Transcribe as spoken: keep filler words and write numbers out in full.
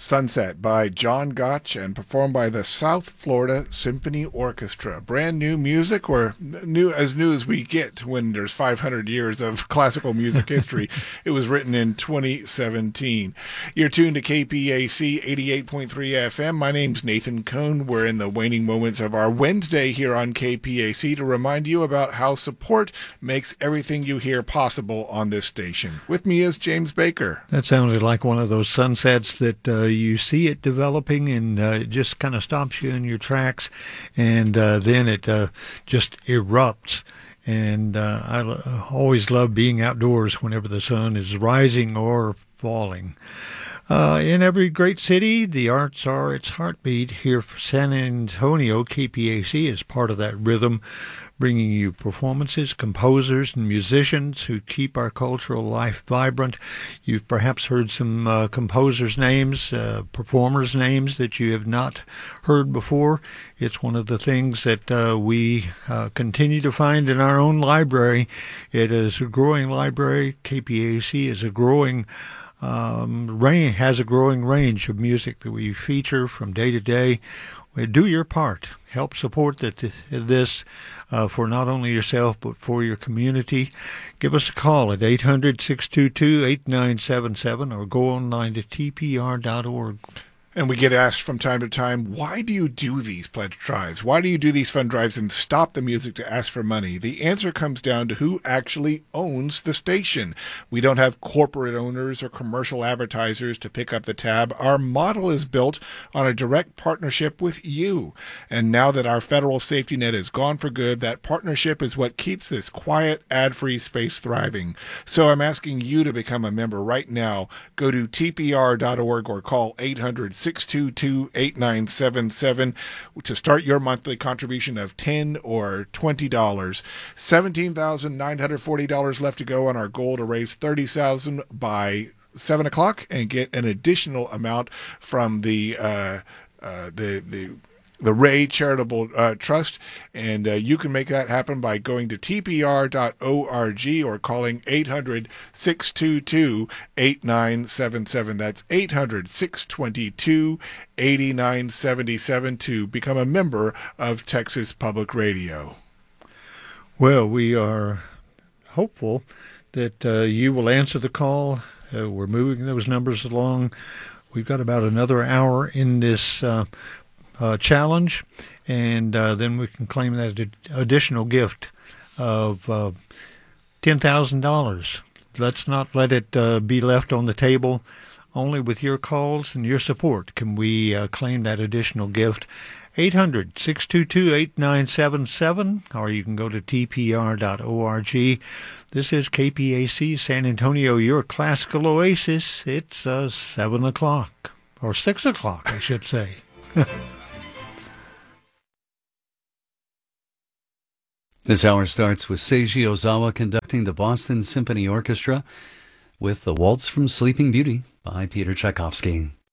Sunset by John Gotch and performed by the South Florida Symphony Orchestra. Brand new music, or new as new as we get when there's five hundred years of classical music history. It was written in twenty seventeen. You're tuned to K P A C eighty-eight point three F M. My name's Nathan Cohn. We're in the waning moments of our Wednesday here on K P A C to remind you about how support makes everything you hear possible on this station. With me is James Baker. That sounded like one of those sunsets that uh, you see it developing and uh, it just kind of stops you in your tracks, and uh, then it uh, just erupts. And uh, I l- always love being outdoors whenever the sun is rising or falling. Uh, in every great city, the arts are its heartbeat. Here for San Antonio, K P A C is part of that rhythm, bringing you performances, composers, and musicians who keep our cultural life vibrant. You've perhaps heard some uh, composers' names, uh, performers' names that you have not heard before. It's one of the things that uh, we uh, continue to find in our own library. It is a growing library. K P A C is a growing Um, range, has a growing range of music that we feature from day to day. Do your part. Help support that this uh, for not only yourself but for your community. Give us a call at eight hundred, six two two, eight nine seven seven or go online to T P R dot org. And we get asked from time to time, why do you do these pledge drives? Why do you do these fund drives and stop the music to ask for money? The answer comes down to who actually owns the station. We don't have corporate owners or commercial advertisers to pick up the tab. Our model is built on a direct partnership with you. And now that our federal safety net is gone for good, that partnership is what keeps this quiet, ad-free space thriving. So I'm asking you to become a member right now. Go to T P R dot org or call eight hundred, six two two, eight nine seven seven to start your monthly contribution of ten dollars or twenty dollars. seventeen thousand nine hundred forty dollars left to go on our goal to raise thirty thousand dollars by seven o'clock and get an additional amount from the uh, uh, the the the Ray Charitable uh, Trust, and uh, you can make that happen by going to T P R dot org or calling eight hundred, six two two, eight nine seven seven. That's eight hundred, six two two, eight nine seven seven to become a member of Texas Public Radio. Well, we are hopeful that uh, you will answer the call. Uh, we're moving those numbers along. We've got about another hour in this uh, Uh, challenge, and uh, then we can claim that ad- additional gift of uh, ten thousand dollars. Let's not let it uh, be left on the table. Only with your calls and your support can we uh, claim that additional gift. eight hundred, six two two, eight nine seven seven, or you can go to T P R dot org. This is K P A C San Antonio, your classical oasis. It's uh, seven o'clock, or six o'clock, I should say. This hour starts with Seiji Ozawa conducting the Boston Symphony Orchestra with the Waltz from Sleeping Beauty by Peter Tchaikovsky.